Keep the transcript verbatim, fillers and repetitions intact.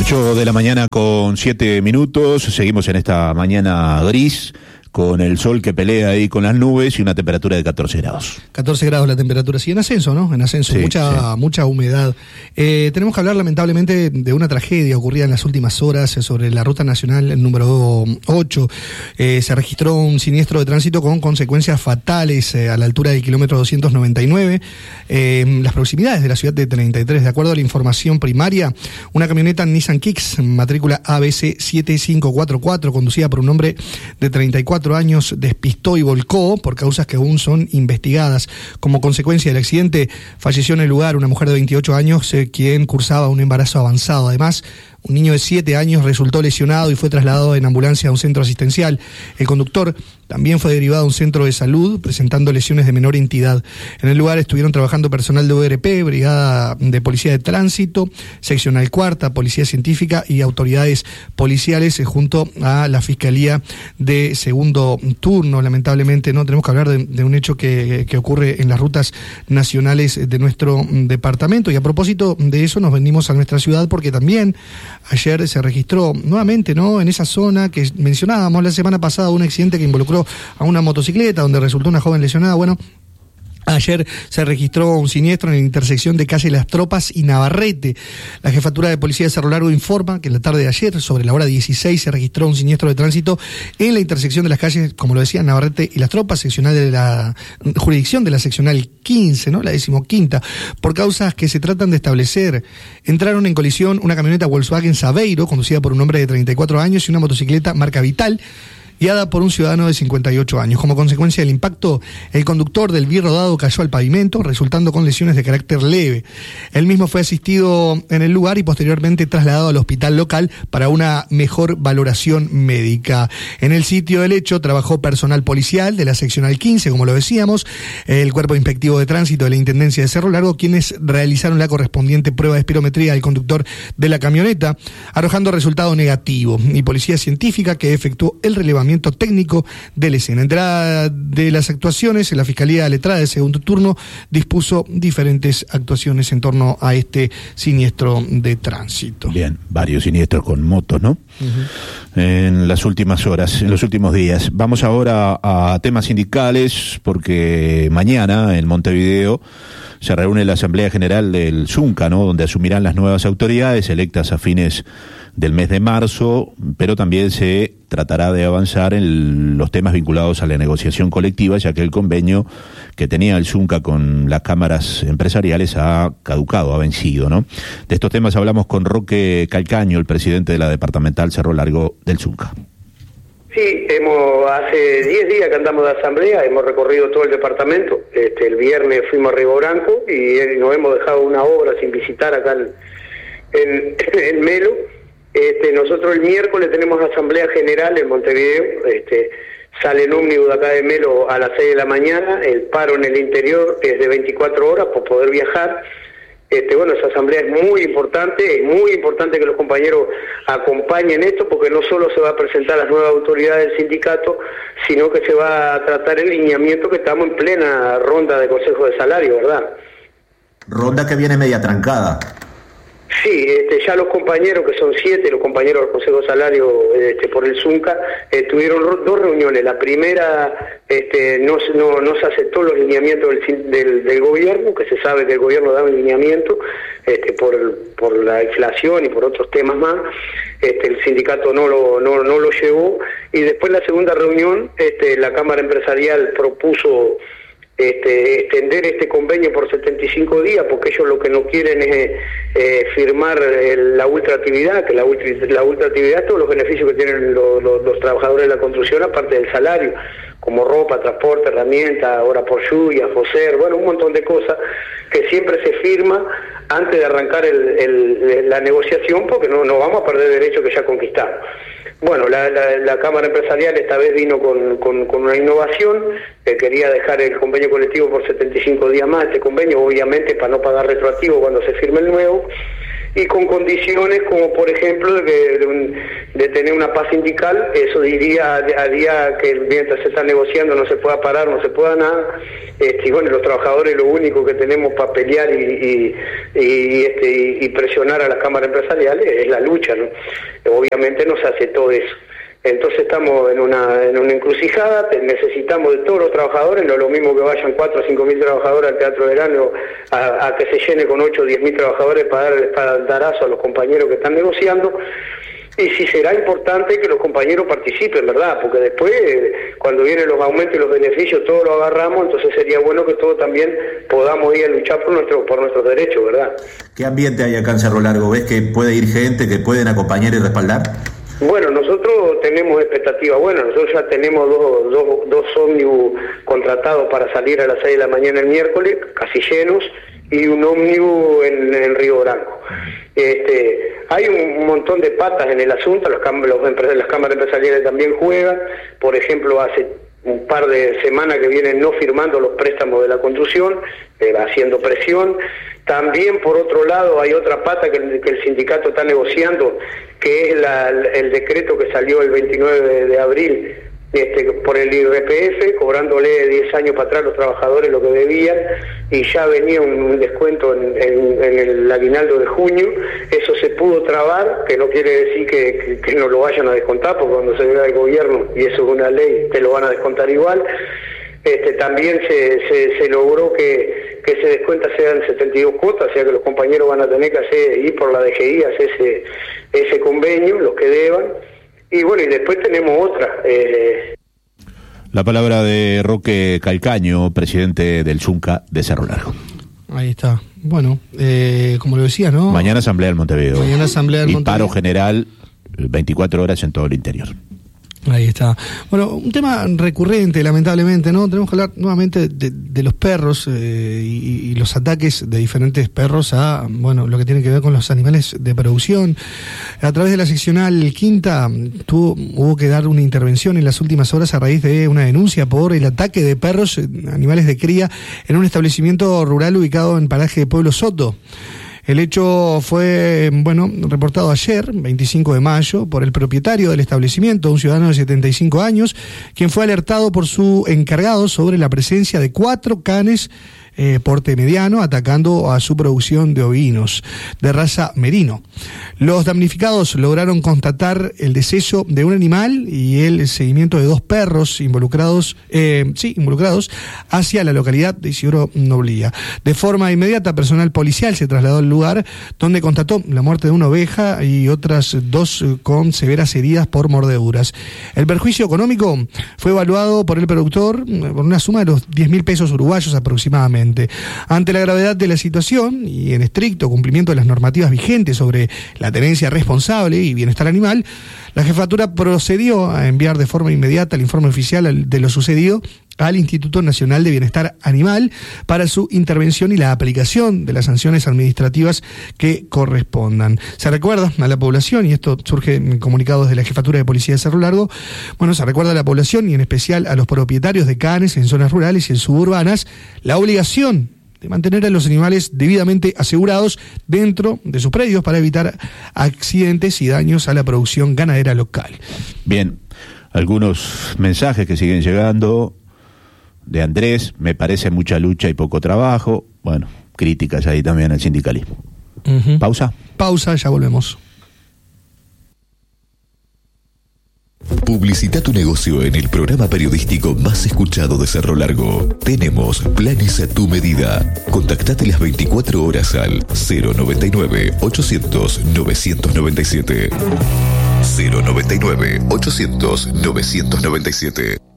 ocho de la mañana con siete minutos, seguimos en esta mañana gris, con el sol que pelea ahí con las nubes y una temperatura de catorce grados. catorce grados la temperatura, sí, en ascenso, ¿no? En ascenso, Sí, mucha sí. mucha humedad. Eh, tenemos que hablar lamentablemente de una tragedia ocurrida en las últimas horas sobre la ruta nacional número ocho. Eh, se registró un siniestro de tránsito con consecuencias fatales eh, a la altura del kilómetro doscientos noventa y nueve, eh, en las proximidades de la ciudad de treinta y tres. De acuerdo a la información primaria, una camioneta Nissan Kicks, matrícula A B C siete cinco cuatro cuatro, conducida por un hombre de treinta y cuatro años, despistó y volcó por causas que aún son investigadas. Como consecuencia del accidente, falleció en el lugar una mujer de veintiocho años, eh, quien cursaba un embarazo avanzado. Además, un niño de siete años resultó lesionado y fue trasladado en ambulancia a un centro asistencial. El conductor también fue derivado a un centro de salud, presentando lesiones de menor entidad. En el lugar estuvieron trabajando personal de O R P, Brigada de Policía de Tránsito, Seccional Cuarta, Policía Científica y autoridades policiales, eh, junto a la Fiscalía de Segundo Turno. Lamentablemente, no tenemos que hablar de, de un hecho que, que ocurre en las rutas nacionales de nuestro departamento. Y a propósito de eso, nos venimos a nuestra ciudad porque también ayer se registró nuevamente, ¿no?, en esa zona que mencionábamos la semana pasada, un accidente que involucró a una motocicleta donde resultó una joven lesionada. Bueno, ayer se registró un siniestro en la intersección de calle Las Tropas y Navarrete. La Jefatura de Policía de Cerro Largo informa que en la tarde de ayer, sobre la hora dieciséis, se registró un siniestro de tránsito en la intersección de las calles, como lo decía, Navarrete y Las Tropas, seccional de la jurisdicción de la seccional quince, ¿no?, la decimoquinta, por causas que se tratan de establecer. Entraron en colisión una camioneta Volkswagen Saveiro, conducida por un hombre de treinta y cuatro años, y una motocicleta marca Vital, guiada por un ciudadano de cincuenta y ocho años. Como consecuencia del impacto, el conductor del bien rodado cayó al pavimento, resultando con lesiones de carácter leve. Él mismo fue asistido en el lugar y posteriormente trasladado al hospital local para una mejor valoración médica. En el sitio del hecho trabajó personal policial de la seccional quince, como lo decíamos, el cuerpo inspectivo de tránsito de la Intendencia de Cerro Largo, quienes realizaron la correspondiente prueba de espirometría al conductor de la camioneta, arrojando resultado negativo, y policía científica que efectuó el relevamiento técnico de la escena. Entre la, de las actuaciones, la Fiscalía Letrada de Segundo Turno dispuso diferentes actuaciones en torno a este siniestro de tránsito. Bien, varios siniestros con motos, ¿no? Uh-huh. En las últimas horas, en los últimos días. Vamos ahora a temas sindicales, porque mañana en Montevideo se reúne la Asamblea General del Zunca, ¿no?, donde asumirán las nuevas autoridades electas a fines del mes de marzo, pero también se tratará de avanzar en los temas vinculados a la negociación colectiva, ya que el convenio que tenía el Zunca con las cámaras empresariales ha caducado, ha vencido, ¿no? De estos temas hablamos con Roque Calcaño, el presidente de la departamental Cerro Largo del Zunca. Sí, hemos hace diez días que andamos de asamblea, hemos recorrido todo el departamento. Este, el viernes fuimos a Río Branco y nos hemos dejado una obra sin visitar acá en, en, en Melo. Este, nosotros el miércoles tenemos asamblea general en Montevideo. Este, sale el ómnibus de acá de Melo a las seis de la mañana, el paro en el interior es de veinticuatro horas por poder viajar. Este, bueno, esa asamblea es muy importante, es muy importante que los compañeros acompañen esto, porque no solo se va a presentar las nuevas autoridades del sindicato, sino que se va a tratar el lineamiento, que estamos en plena ronda de consejo de salario, ¿verdad? Ronda que viene media trancada. Sí, este, ya los compañeros, que son siete, los compañeros del Consejo de Salario este, por el Zunca, eh, tuvieron dos reuniones. La primera, este, no, no, no se aceptó los lineamientos del, del, del gobierno, que se sabe que el gobierno da un lineamiento este, por, por la inflación y por otros temas más. Este, el sindicato no lo, no, no lo llevó. Y después la segunda reunión, este, la Cámara Empresarial propuso Este, extender este convenio por setenta y cinco días, porque ellos lo que no quieren es eh, firmar el, la ultraactividad, que la, ultra, la ultraactividad es todos los beneficios que tienen los, los, los trabajadores de la construcción, aparte del salario, como ropa, transporte, herramientas, hora por lluvia, foser, bueno, un montón de cosas que siempre se firma antes de arrancar el, el, la negociación, porque no, no vamos a perder derechos que ya conquistamos. Bueno, la, la, la Cámara Empresarial esta vez vino con, con, con una innovación, que quería dejar el convenio colectivo por setenta y cinco días más, este convenio, obviamente, para no pagar retroactivo cuando se firme el nuevo. y con condiciones como por ejemplo de, que, de, un, de tener una paz sindical. Eso diría a día que mientras se está negociando no se pueda parar, no se pueda nada. Este, y bueno, los trabajadores lo único que tenemos para pelear y, y, y, este, y, y presionar a las cámaras empresariales es la lucha, ¿no? Obviamente no se hace todo eso. Entonces estamos en una en una encrucijada, necesitamos de todos los trabajadores, no es lo mismo que vayan cuatro o cinco mil trabajadores al Teatro Verano a, a que se llene con ocho o diez mil trabajadores para dar, para dar aso a los compañeros que están negociando. Y sí será importante que los compañeros participen, ¿verdad? Porque después, cuando vienen los aumentos y los beneficios, todos lo agarramos, entonces sería bueno que todos también podamos ir a luchar por, nuestro, por nuestros derechos, ¿verdad? ¿Qué ambiente hay acá en Cerro Largo? ¿Ves que puede ir gente que pueden acompañar y respaldar? Bueno, nosotros tenemos expectativas buenas, nosotros ya tenemos dos, dos, dos ómnibus contratados para salir a las seis de la mañana el miércoles, casi llenos, y un ómnibus en, en Río Branco. Este, hay un montón de patas en el asunto, los, los, las cámaras empresariales también juegan. Por ejemplo, hace un par de semanas que vienen no firmando los préstamos de la construcción, eh, haciendo presión. También, por otro lado, hay otra pata que el, que el sindicato está negociando, que es la, el decreto que salió el veintinueve de, de abril este, por el I R P F, cobrándole diez años para atrás a los trabajadores lo que debían, y ya venía un, un descuento en, en, en el aguinaldo de junio. Eso se pudo trabar, que no quiere decir que, que, que no lo vayan a descontar, porque cuando se vea el gobierno, y eso es una ley, te lo van a descontar igual. Este, también se, se, se logró que, que ese descuento sean setenta y dos cuotas, o sea que los compañeros van a tener que hacer, ir por la D G I a hacer ese, ese convenio, los que deban. Y bueno, y después tenemos otra. Eh... La palabra de Roque Calcaño, presidente del Zunca de Cerro Largo. Ahí está. Bueno, eh, como lo decía, ¿no? Mañana asamblea del Montevideo. Mañana asamblea del y Montevideo. Paro general, veinticuatro horas en todo el interior. Ahí está. Bueno, un tema recurrente, lamentablemente, ¿no? Tenemos que hablar nuevamente de, de los perros eh, y, y los ataques de diferentes perros a, bueno, lo que tiene que ver con los animales de producción. A través de la seccional quinta tuvo, hubo que dar una intervención en las últimas horas a raíz de una denuncia por el ataque de perros, animales de cría, en un establecimiento rural ubicado en paraje de Pueblo Soto. El hecho fue, bueno, reportado ayer, veinticinco de mayo, por el propietario del establecimiento, un ciudadano de setenta y cinco años, quien fue alertado por su encargado sobre la presencia de cuatro canes eh, porte mediano atacando a su producción de ovinos de raza merino. Los damnificados lograron constatar el deceso de un animal y el seguimiento de dos perros involucrados, eh, sí, involucrados hacia la localidad de Isidoro Noblía. De forma inmediata, personal policial se trasladó al lugar, donde constató la muerte de una oveja y otras dos con severas heridas por mordeduras. El perjuicio económico fue evaluado por el productor por una suma de los diez mil pesos uruguayos aproximadamente. Ante la gravedad de la situación y en estricto cumplimiento de las normativas vigentes sobre la tenencia responsable y bienestar animal, la jefatura procedió a enviar de forma inmediata el informe oficial de lo sucedido al Instituto Nacional de Bienestar Animal para su intervención y la aplicación de las sanciones administrativas que correspondan. Se recuerda a la población, y esto surge en comunicados de la Jefatura de Policía de Cerro Largo, bueno, se recuerda a la población y en especial a los propietarios de canes en zonas rurales y en suburbanas la obligación de mantener a los animales debidamente asegurados dentro de sus predios para evitar accidentes y daños a la producción ganadera local. Bien, algunos mensajes que siguen llegando de Andrés: me parece mucha lucha y poco trabajo. Bueno, críticas ahí también al sindicalismo. Uh-huh. Pausa. Pausa, ya volvemos. Publicita tu negocio en el programa periodístico más escuchado de Cerro Largo. Tenemos planes a tu medida. Contactate las veinticuatro horas al cero noventa y nueve, ochocientos, novecientos noventa y siete. cero noventa y nueve, ochocientos, novecientos noventa y siete.